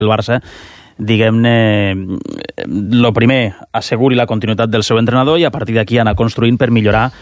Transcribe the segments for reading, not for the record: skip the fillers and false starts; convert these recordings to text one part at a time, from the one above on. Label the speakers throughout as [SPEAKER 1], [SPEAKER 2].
[SPEAKER 1] el Barça, diguem-ne, lo primer, asseguri la continuïtat del seu entrenador i a partir d'aquí anar construint per millorar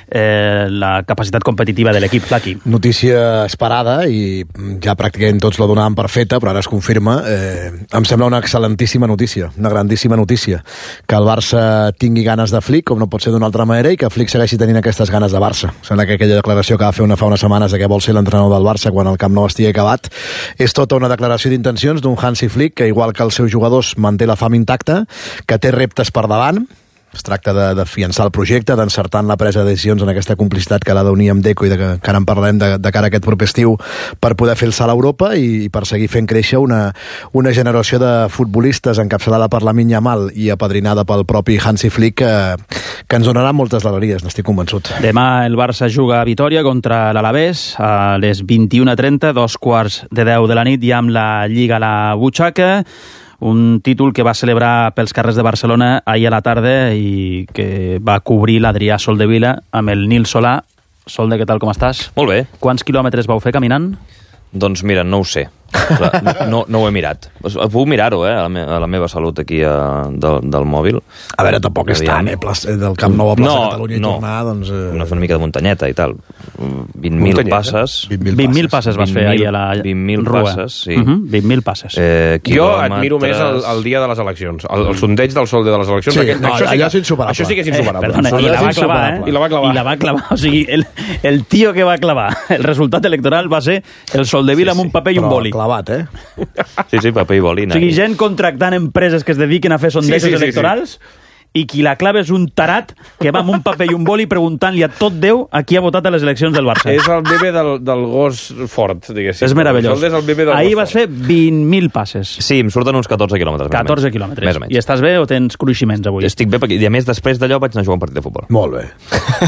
[SPEAKER 1] la capacitat competitiva de l'equip, Flaqui.
[SPEAKER 2] Notícia esperada i ja pràcticament tots la donàvem per feta, però ara es confirma. Em sembla una excel·lentíssima notícia, una grandíssima notícia, que el Barça tingui ganes de Flick, com no pot ser d'una altra manera, i que Flick segueixi tenint aquestes ganes de Barça. Sembla que aquella declaració que va fer fa unes setmanes de que vol ser l'entrenador del Barça quan el Camp Nou estigui acabat és tota una declaració d'intencions d'un Hansi Flick que, igual que els seus jugadors, manté la fam intacta, que té reptes per davant. Es tracta de fiançar el projecte, d'encertar en la presa de decisions en aquesta complicitat que l'ha d'unir amb Deco i que ara en parlarem de cara a aquest proper estiu per poder fer el salt a Europa i per seguir fent créixer una generació de futbolistes encapçalada per Lamine Yamal i apadrinada pel propi Hansi Flick que ens donarà moltes alegries, n'estic convençut.
[SPEAKER 1] Demà el Barça juga a Vitòria contra l'Alavés a les 21:30, 9:45 de la nit, ja amb la Lliga a la butxaca. Un títol que va celebrar pels carrers de Barcelona ahir a la tarda i que va cobrir l'Adrià Soldevila amb el Nil Solà. Solde, què tal, com estàs?
[SPEAKER 3] Molt bé.
[SPEAKER 1] Quants quilòmetres vau fer caminant?
[SPEAKER 3] Doncs mira, no ho sé. No ho he mirat. Puc mirar-ho, a la meva salut aquí del mòbil.
[SPEAKER 2] A veure, tampoc és tant, del Camp Nou a plaça Catalunya i tornar, doncs...
[SPEAKER 3] Una mica de muntanyeta i tal. 20.000 passes.
[SPEAKER 1] 20.000 passes vas fer ahir a la
[SPEAKER 3] 20.000 passes, sí.
[SPEAKER 1] 20.000 passes.
[SPEAKER 4] Jo admiro més el dia de les eleccions. El sondeig del Solde de les eleccions.
[SPEAKER 2] Allò és insuperable.
[SPEAKER 4] Això sí que és insuperable.
[SPEAKER 1] Perdona, i la va clavar. O sigui, el tio que va clavar el resultat electoral va ser el Soldevila amb un paper i un boli.
[SPEAKER 2] Clavat,
[SPEAKER 3] Sí, paper i boli.
[SPEAKER 1] O sigui, gent contractant empreses que es dediquen a fer sondejos electorals i qui la clava és un tarat que va amb un paper i un boli preguntant-li a tot Déu a qui ha votat a les eleccions del Barça.
[SPEAKER 4] És el bebè del gos fort, diguéssim.
[SPEAKER 1] És meravellós. Ahir vas fer 20.000 passes.
[SPEAKER 3] Sí, em surten uns 14 quilòmetres.
[SPEAKER 1] 14 quilòmetres.
[SPEAKER 3] Més o menys.
[SPEAKER 1] I estàs bé o tens cruiximents avui?
[SPEAKER 3] Estic bé, i a més després d'allò vaig anar a jugar un partit de futbol.
[SPEAKER 2] Molt bé.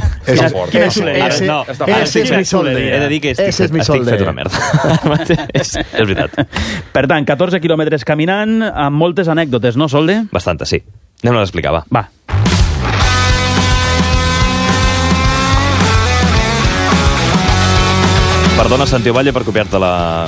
[SPEAKER 2] Ese és mi Solde.
[SPEAKER 3] He de dir que estic fet una merda. És veritat.
[SPEAKER 1] Per tant, 14 quilòmetres caminant amb moltes anècdotes, no, Solde?
[SPEAKER 3] Bastanta, sí. Anem a l'explicar, va.
[SPEAKER 1] Va.
[SPEAKER 3] Perdona, Santi Ovalle, per copiar-te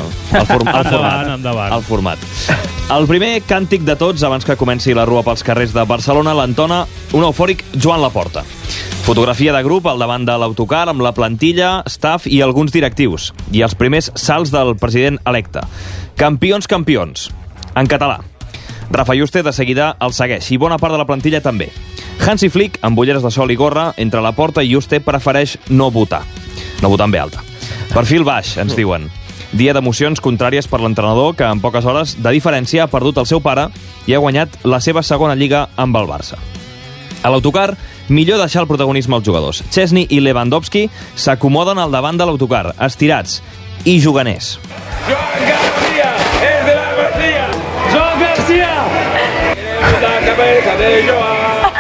[SPEAKER 3] el format. El primer càntic de tots, abans que comenci la rua pels carrers de Barcelona, l'entona un eufòric Joan Laporta. Fotografia de grup al davant de l'autocar amb la plantilla, staff i alguns directius. I els primers salts del president electe. Campions, campions. En català. Rafa Yuste de seguida el segueix i bona part de la plantilla també. Hansi Flick, amb ulleres de sol i gorra, entre Laporta i Yuste prefereix no votar. No votar en B alta. Perfil baix, ens diuen. Dia d'emocions contràries per l'entrenador que en poques hores de diferència ha perdut el seu pare i ha guanyat la seva segona lliga amb el Barça. A l'autocar, millor deixar el protagonisme als jugadors. Chesney i Lewandowski s'acomoden al davant de l'autocar, estirats i juganers.
[SPEAKER 5] Joan García, és de la García! Joan García! La cabeza de Joan!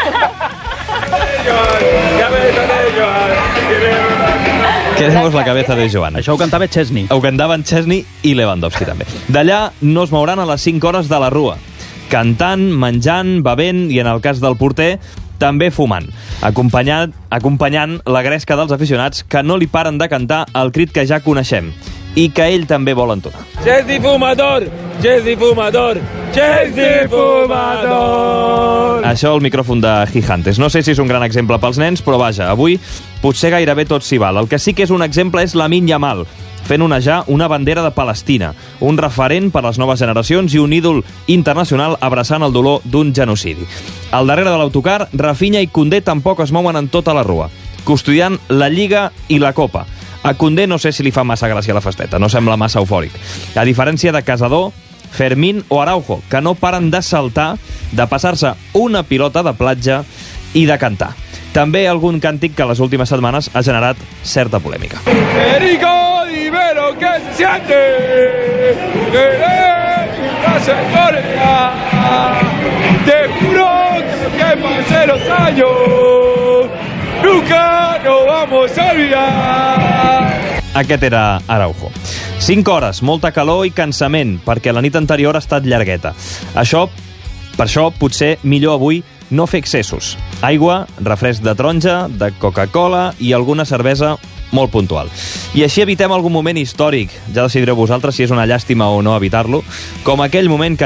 [SPEAKER 5] Cabeza de Joan!
[SPEAKER 3] Queremos la cabeza de Joan.
[SPEAKER 1] Això ho cantava Chesney.
[SPEAKER 3] Ho cantaven Chesney i Lewandowski també. D'allà no es mouran a les 5 hores de la rua. Cantant, menjant, bevent i, en el cas del porter, també fumant, acompanyant la gresca dels aficionats que no li paren de cantar el crit que ja coneixem i que ell també vol entonar.
[SPEAKER 5] Chesney fumador! Chesney fumador! Chesney fumador!
[SPEAKER 3] Això el micròfon de Gigantes. No sé si és un gran exemple pels nens, però vaja, avui potser gairebé tot s'hi val. El que sí que és un exemple és Lamine Yamal, fent onejar una bandera de Palestina, un referent per a les noves generacions i un ídol internacional abraçant el dolor d'un genocidi. Al darrere de l'autocar, Rafinha i Koundé tampoc es mouen en tota la rua, custodiant la Lliga i la Copa. A Koundé no sé si li fa massa gràcia la festeta, no sembla massa eufòric. A diferència de Casador, Fermín o Araujo, que no paren de saltar, de passar-se una pilota de platja i de cantar. També algun càntic que les últimes setmanes ha generat certa polèmica.
[SPEAKER 5] Federico, dime lo que se siente. Te juro que pasé los años. Nunca nos vamos a olvidar.
[SPEAKER 3] Aquest era Araujo. 5 hores, molta calor i cansament, perquè la nit anterior ha estat llargueta. Per això, potser millor avui no fer excessos. Aigua, refresc de taronja, de Coca-Cola i alguna cervesa molt puntual. I així evitem algun moment històric. Ja decidireu vosaltres si és una llàstima o no evitar-lo, com aquell moment que